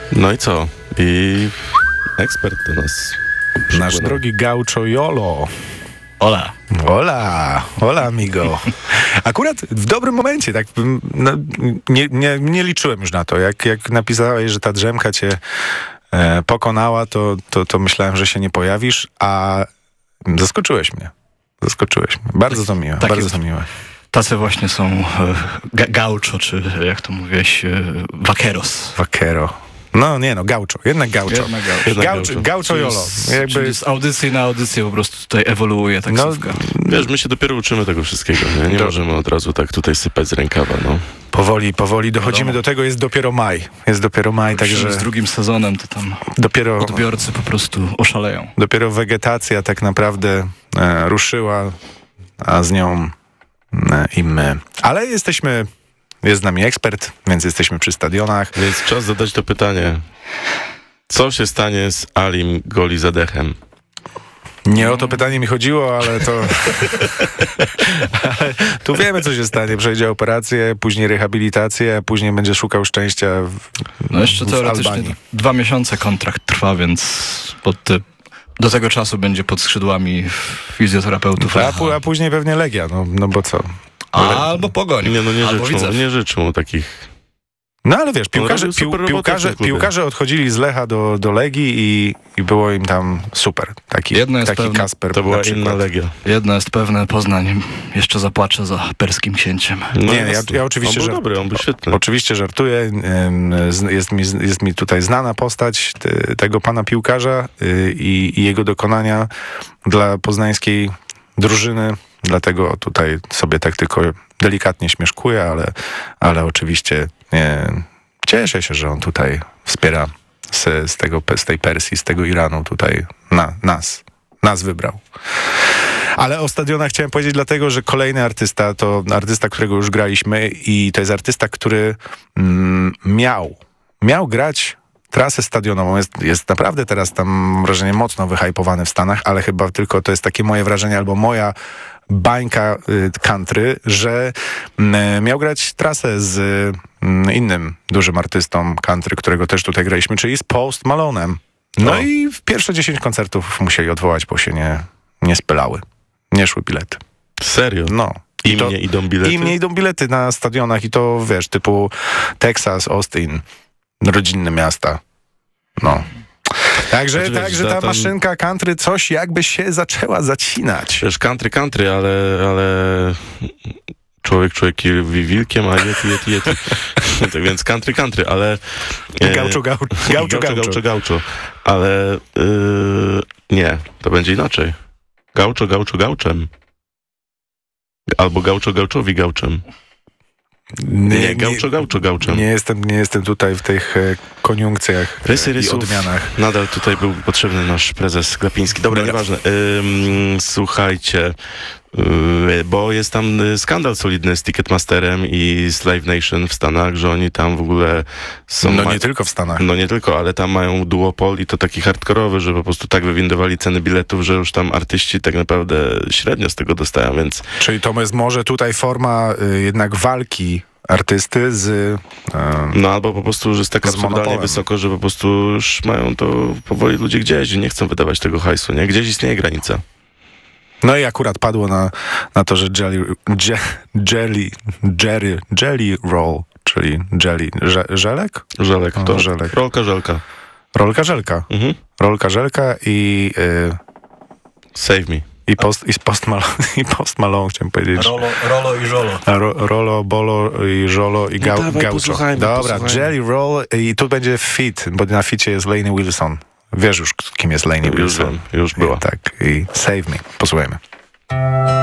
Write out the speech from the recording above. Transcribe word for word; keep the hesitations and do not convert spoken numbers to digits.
No i co? I ekspert do nas Nasz przypłynął. drogi Gaucho Jolo. Hola. Hola, hola amigo. Akurat w dobrym momencie, tak no, nie, nie, nie liczyłem już na to. Jak, jak napisałeś, że ta drzemka cię e, pokonała, to, to, to myślałem, że się nie pojawisz, a zaskoczyłeś mnie. Zaskoczyłeś mnie. Bardzo to miłe, tak bardzo jest. to miłe. Tacy właśnie są e, ga- gaucho, czy jak to mówiłeś, e, vaqueros. Vaquero. No nie no, Gaucho, jednak Gaucho. Jednak gaucho. Jednak Gaucho, Gaucho. Gaucho Jolo. Czyli Jakby, Czyli z audycji na audycję po prostu tutaj ewoluuje no, taksówka. Wiesz, my się dopiero uczymy tego wszystkiego, nie? Nie Do- możemy od razu tak tutaj sypać z rękawa, no. powoli, powoli dochodzimy Wiadomo. do tego, jest dopiero maj. Jest dopiero maj, Także także z drugim sezonem to tam dopiero... odbiorcy po prostu oszaleją. Dopiero wegetacja tak naprawdę e, ruszyła, a z nią e, i my. Ale jesteśmy, jest z nami ekspert, więc jesteśmy przy stadionach. Więc czas zadać to pytanie. Co się stanie z Alim Golizadechem? Nie o to pytanie mi chodziło, ale to... ale tu wiemy, co się stanie. Przejdzie operację, później rehabilitację, a później będzie szukał szczęścia w, No jeszcze w teoretycznie Albanii. dwa miesiące kontrakt trwa, więc pod ty, do tego czasu będzie pod skrzydłami fizjoterapeutów. A, pu- a później pewnie Legia, no, no bo co? Albo Pogoń. Nie, no nie Albo życzą, Widzew. nie życzą mu takich... No ale wiesz, piłkarze, robił super pił, robotę w piłkarze, tym klubie. piłkarze odchodzili z Lecha do, do Legii i, i było im tam super. Taki, Jedno jest taki pewne, Kasper To była na przykład. inna Legia. Jedno jest pewne, Poznań jeszcze zapłacze za perskim księciem. No Nie, ja- jasne. ja oczywiście, On był że- dobry, on był świetny. Oczywiście żartuję. Ym, z- Jest mi, jest mi tutaj znana postać te- tego pana piłkarza y, i, i jego dokonania dla poznańskiej drużyny. Dlatego tutaj sobie tak tylko delikatnie śmieszkuję, ale, ale oczywiście nie, cieszę się, że on tutaj wspiera z, z, tego, z tej Persji, z tego Iranu tutaj na, nas. Nas wybrał. Ale o stadionach chciałem powiedzieć dlatego, że kolejny artysta to artysta, którego już graliśmy i to jest artysta, który mm, miał, miał grać trasę stadionową. Jest, jest naprawdę teraz tam, mam wrażenie, mocno wyhypowany w Stanach, ale chyba tylko to jest takie moje wrażenie albo moja bańka y, country, że y, miał grać trasę z y, innym dużym artystą country, którego też tutaj graliśmy, czyli z Post Malone'em. No O. i w pierwsze dziesięć koncertów musieli odwołać, bo się nie, nie spylały. Nie szły bilety. Serio? No. I to- mnie idą bilety? I mnie idą bilety na stadionach i to, wiesz, typu Texas, Austin, rodzinne miasta. No. Także, Znaczy, wiesz, także za ta tam- maszynka country coś jakby się zaczęła zacinać. Wiesz, country, country, ale, ale człowiek człowiek wi- wilkiem, a yeti, yeti, yeti. Tak więc country, country, ale... e, Gaucho, gaucho, gaucho, gaucho, gaucho. gaucho. Ale yy, nie, to będzie inaczej. Gaucho, gaucho, gauczem. Albo gaucho, gauczowi, gauczem. Nie, gaucho, gaucho, gauczem. Nie jestem, nie jestem tutaj w tych e, koniunkcjach e, Rysy i rysów. odmianach. Nadal tutaj był potrzebny nasz prezes Glapiński. Dobra, Dobra. nieważne. Ym, słuchajcie, yy, bo jest tam y, skandal solidny z Ticketmasterem i z Live Nation w Stanach, że oni tam w ogóle są... No ma- nie tylko w Stanach. No nie tylko, ale tam mają duopol i to taki hardkorowy, że po prostu tak wywindowali ceny biletów, że już tam artyści tak naprawdę średnio z tego dostają, więc Czyli to jest może tutaj forma y, jednak walki artysty z... y, no albo po prostu, że jest tak Z absurdalnie monopolem. wysoko, że po prostu już mają to powoli ludzie gdzieś i nie chcą wydawać tego hajsu, nie? Gdzieś istnieje granica. No i akurat padło na, na to, że jelly, je, jelly, jelly, jelly roll, czyli jelly, że, żelek? Żelek O, to. żelek. Rolka, żelka. Rolka żelka. Mhm. Rolka żelka i, y, Save me. i, post, i, post Malone, i Post Malone, chciałem powiedzieć. Rolo, Rolo i Żolo. A Ro, Rolo, Bolo i Żolo i No gau, dawaj, Gaucho. posłuchajmy, Dobra, posłuchajmy. Jelly Roll i tu będzie fit, bo na ficie jest Lainey Wilson. Wiesz już, kim jest Lainey Już Wilson. wiem, już była. Tak, i Save Me. Posłuchajmy.